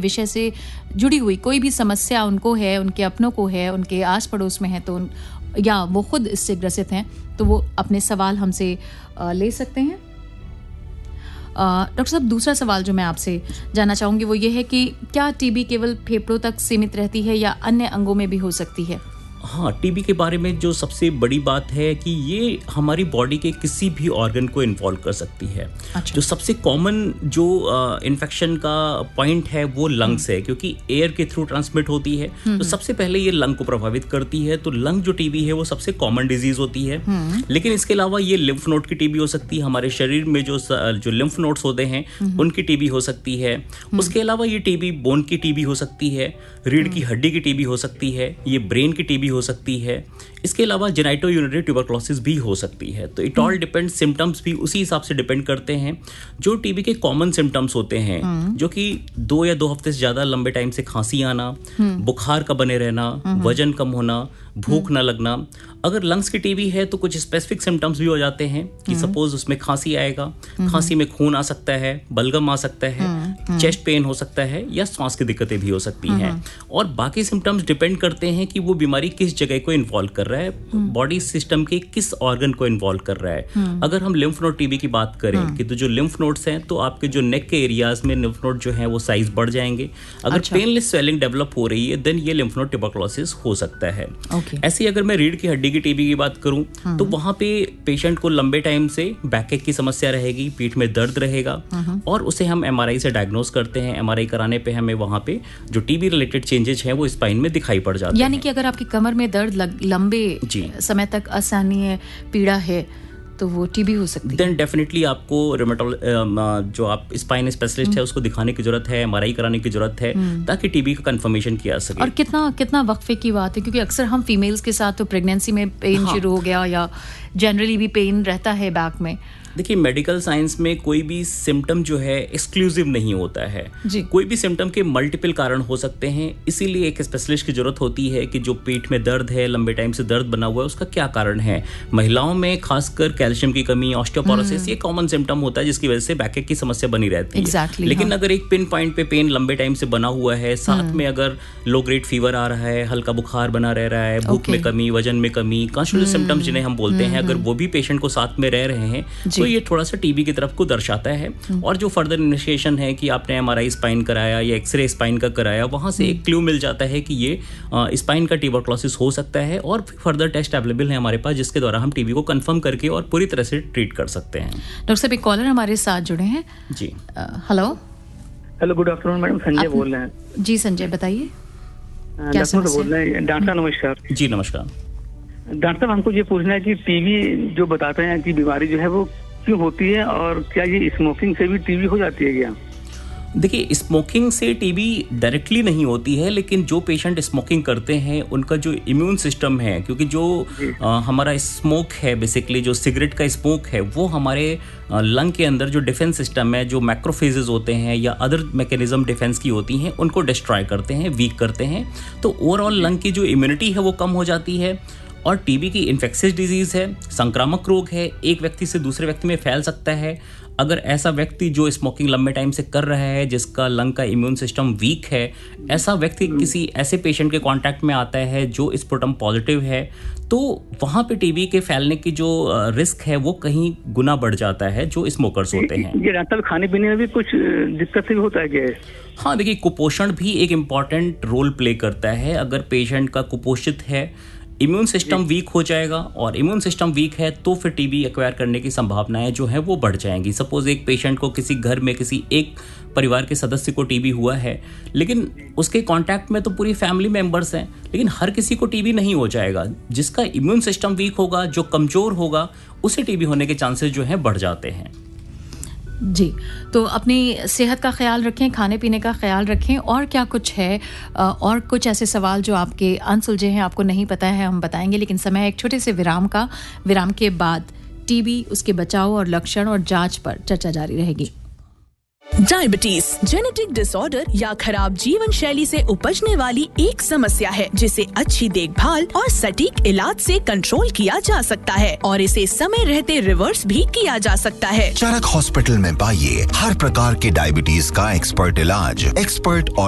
विषय से जुड़ी हुई कोई भी समस्या उनको है, उनके अपनों को है, उनके आस पड़ोस में है, तो या वो खुद इससे ग्रसित हैं, तो वो अपने सवाल हमसे ले सकते हैं। डॉक्टर साहब, दूसरा सवाल जो मैं आपसे जानना चाहूँगी वो ये है कि क्या टीबी केवल फेफड़ों तक सीमित रहती है या अन्य अंगों में भी हो सकती है? हाँ, टीबी के बारे में जो सबसे बड़ी बात है कि ये हमारी बॉडी के किसी भी ऑर्गन को इन्वॉल्व कर सकती है। अच्छा। जो सबसे कॉमन जो इन्फेक्शन का पॉइंट है वो लंग्स है, क्योंकि एयर के थ्रू ट्रांसमिट होती है, तो सबसे पहले ये लंग को प्रभावित करती है। तो लंग जो टीबी है वो सबसे कॉमन डिजीज होती है। लेकिन इसके अलावा ये लिम्फ नोड की टीबी हो सकती है, हमारे शरीर में जो लिम्फ नोड्स होते हैं उनकी टीबी हो सकती है। उसके अलावा ये टीबी बोन की टीबी हो सकती है, रीढ़ की हड्डी की टीबी हो सकती है, ये ब्रेन की टीबी हो सकती है। इसके अलावा जेनाइटो यूरिनरी ट्यूबरक्लोसिस भी हो सकती है। तो इट ऑल डिपेंड्स, सिम्टम्स भी उसी हिसाब से डिपेंड करते हैं। जो टीबी के कॉमन सिम्टम्स होते हैं, जो कि 2 या 2 हफ्ते से ज्यादा लंबे टाइम से खांसी आना, बुखार का बने रहना, वजन कम होना, भूख न लगना। अगर लंग्स की टीबी है तो कुछ स्पेसिफिक सिम्टम्स भी हो जाते हैं कि सपोज उसमें खांसी आएगा, खांसी में खून आ सकता है, बलगम आ सकता है, चेस्ट पेन हो सकता है या सांस की दिक्कतें भी हो सकती हैं। और बाकी सिम्टम्स डिपेंड करते हैं कि वो बीमारी किस जगह को इन्वॉल्व कर रहा है, बॉडी सिस्टम के किस ऑर्गन को इन्वॉल्व कर रहा है। अगर हम लिम्फ नोड टीबी की बात करें कि तो जो लिम्फ नोड्स हैं, तो आपके जो नेक के एरियाज में लिम्फ नोड जो है वो साइज बढ़ जाएंगे। अगर पेनलेस स्वेलिंग डेवलप हो रही है देन ये लिम्फ नोड ट्यूबरक्लोसिस हो सकता है। ऐसे अगर मैं रीढ़ की हड्डी की टीबी की बात करूं तो वहां पे पेशेंट को लंबे टाइम से बैकएक की समस्या रहेगी, पीठ में दर्द रहेगा, और उसे हम एमआरआई से डायग्नोस करते हैं। एमआरआई कराने पे हमें वहां पे जो टीबी रिलेटेड चेंजेस हैं वो स्पाइन में दिखाई पड़ जाते हैं। यानी कि अगर आपकी कमर में दर्द लंबे समय तक असहनीय पीड़ा है तो वो टीबी हो सकती है। देन डेफिनेटली आपको जो आप स्पाइन स्पेशलिस्ट है उसको दिखाने की जरूरत है, एमआरआई कराने की जरूरत है, ताकि टीबी का कंफर्मेशन किया जा सके। और कितना वक्फे की बात है, क्योंकि अक्सर हम फीमेल्स के साथ तो प्रेगनेंसी में पेन शुरू हो गया या जनरली भी पेन रहता है बैक में। देखिए, मेडिकल साइंस में कोई भी सिम्टम जो है एक्सक्लूसिव नहीं होता है। कोई भी सिम्टम के मल्टीपल कारण हो सकते हैं, इसीलिए एक स्पेशलिस्ट की जरूरत होती है कि जो पेट में दर्द है, लंबे टाइम से दर्द बना हुआ है, उसका क्या कारण है। महिलाओं में खासकर कैल्शियम की कमी, ऑस्टियोपोरोसिस, ये कॉमन सिम्टम होता है जिसकी वजह से बैकएक की समस्या बनी रहती है। लेकिन अगर एक पिन पॉइंट पे पेन लंबे टाइम से बना हुआ है, साथ में अगर लो ग्रेड फीवर आ रहा है, हल्का बुखार बना रह रहा है, भूख में कमी, वजन में कमी, कॉन्स्टिट्यूटिव सिम्टम्स जिन्हें हम बोलते हैं, अगर वो भी पेशेंट को साथ में रह रहे हैं तो ये थोड़ा सा टीबी की तरफ को दर्शाता है। और जो फर्दर इन्वेस्टिगेशन है कि आपने एमआरआई स्पाइन कराया या एक्सरे स्पाइन का कराया, वहां से एक क्लू मिल जाता है कि ये स्पाइन का ट्यूबरक्लोसिस हो सकता है। और फर्दर टेस्ट अवेलेबल है हमारे पास, जिसके द्वारा हम टीबी को कंफर्म करके और पूरी तरह से ट्रीट कर सकते हैं। डॉक्टर साहब, एक कॉलर हमारे साथ जुड़े हैं। जी, hello, good afternoon madam, Sanjay बोल रहे हैं। जी संजय, बताइए क्या समस्या बोल रहे हैं। डॉक्टर साहब नमस्कार। जी नमस्कार। डॉक्टर साहब, हमको ये पूछना है कि टीबी जो बताते हैं कि बीमारी जो है वो क्यों होती है, और क्या ये स्मोकिंग से भी टीबी हो जाती है क्या? देखिए, स्मोकिंग से टीबी डायरेक्टली नहीं होती है, लेकिन जो पेशेंट स्मोकिंग करते हैं उनका जो इम्यून सिस्टम है, क्योंकि जो हमारा स्मोक है, बेसिकली जो सिगरेट का स्मोक है, वो हमारे लंग के अंदर जो डिफेंस सिस्टम है, जो मैक्रोफेजेस होते हैं या अदर मैकेनिज्म डिफेंस की होती हैं, उनको डिस्ट्रॉय करते हैं, वीक करते हैं। तो ओवरऑल लंग की जो इम्यूनिटी है वो कम हो जाती है। और टीबी की इन्फेक्शियस डिजीज है, संक्रामक रोग है, एक व्यक्ति से दूसरे व्यक्ति में फैल सकता है। अगर ऐसा व्यक्ति जो स्मोकिंग लंबे टाइम से कर रहा है, जिसका लंग का इम्यून सिस्टम वीक है, ऐसा व्यक्ति किसी ऐसे पेशेंट के कांटेक्ट में आता है जो स्पुटम पॉजिटिव है, तो वहां पे टीबी के फैलने की जो रिस्क है वो कहीं गुना बढ़ जाता है जो स्मोकर्स होते हैं। ये डॉक्टर, खाने पीने में भी कुछ दिक्कत होता है क्या? हाँ, देखिए, कुपोषण भी एक इम्पॉर्टेंट रोल प्ले करता है। अगर पेशेंट का कुपोषित है, इम्यून सिस्टम वीक हो जाएगा, और इम्यून सिस्टम वीक है तो फिर टीबी एक्वायर करने की संभावनाएं जो है वो बढ़ जाएंगी। सपोज एक पेशेंट को किसी घर में किसी एक परिवार के सदस्य को टीबी हुआ है, लेकिन उसके कांटेक्ट में तो पूरी फैमिली मेंबर्स हैं, लेकिन हर किसी को टीबी नहीं हो जाएगा। जिसका इम्यून सिस्टम वीक होगा, जो कमजोर होगा, उसे टीबी होने के चांसेस जो है बढ़ जाते हैं। जी, तो अपनी सेहत का ख्याल रखें, खाने पीने का ख्याल रखें। और क्या कुछ है, और कुछ ऐसे सवाल जो आपके अनसुलझे हैं, आपको नहीं पता है, हम बताएंगे। लेकिन समय एक छोटे से विराम के बाद टीबी, उसके बचाव और लक्षण और जांच पर चर्चा जारी रहेगी। डायबिटीज जेनेटिक डिसऑर्डर या खराब जीवन शैली से उपजने वाली एक समस्या है, जिसे अच्छी देखभाल और सटीक इलाज से कंट्रोल किया जा सकता है, और इसे समय रहते रिवर्स भी किया जा सकता है। चरक हॉस्पिटल में पाइए हर प्रकार के डायबिटीज का एक्सपर्ट इलाज, एक्सपर्ट और